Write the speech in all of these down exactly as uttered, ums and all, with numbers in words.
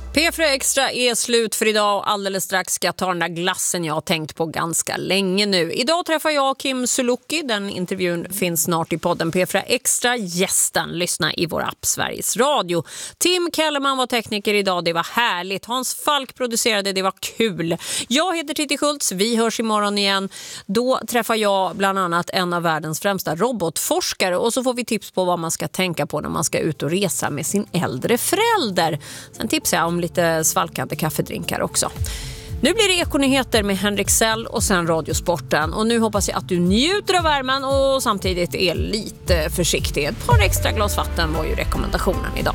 P fyra Extra är slut för idag och alldeles strax ska jag ta den där glassen jag har tänkt på ganska länge nu. Idag träffar jag Kim Sulocki. Den intervjun finns snart i podden P fyra Extra. Gästen, lyssna i vår app Sveriges Radio. Tim Kellerman var tekniker idag, det var härligt. Hans Falk producerade, det var kul. Jag heter Titti Schultz, vi hörs imorgon igen. Då träffar jag bland annat en av världens främsta robotforskare och så får vi tips på vad man ska tänka på när man ska ut och resa med sin äldre förälder. Sen tipsar jag om lite svalkande kaffedrinkar också. Nu blir det ekonyheter med Henrik Sell och sen Radiosporten. Och nu hoppas jag att du njuter av värmen och samtidigt är lite försiktig. Ett par extra glas vatten var ju rekommendationen idag.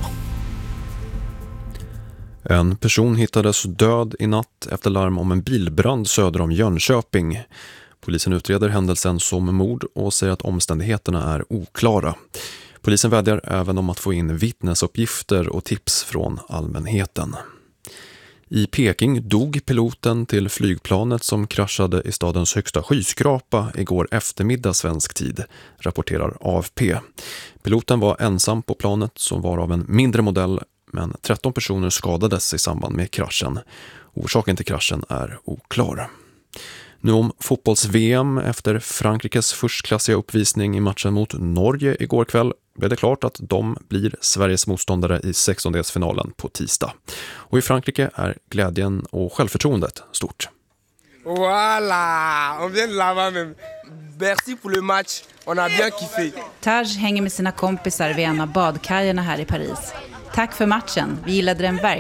En person hittades död i natt efter larm om en bilbrand söder om Jönköping. Polisen utreder händelsen som mord och säger att omständigheterna är oklara. Polisen vädjar även om att få in vittnesuppgifter och tips från allmänheten. I Peking dog piloten till flygplanet som kraschade i stadens högsta skyskrapa igår eftermiddag svensk tid, rapporterar A F P. Piloten var ensam på planet som var av en mindre modell, men tretton personer skadades i samband med kraschen. Orsaken till kraschen är oklar. Nu om fotbolls-V M efter Frankrikes förstklassiga uppvisning i matchen mot Norge igår kväll blev det klart att de blir Sveriges motståndare i sextondelsfinalen på tisdag. Och i Frankrike är glädjen och självförtroendet stort. Voilà, on vient de là-bas même. Merci pour le match, on a bien kiffé. Taj hänger med sina kompisar vid en av badkajerna här i Paris. Tack för matchen, vi gillade den verkligen.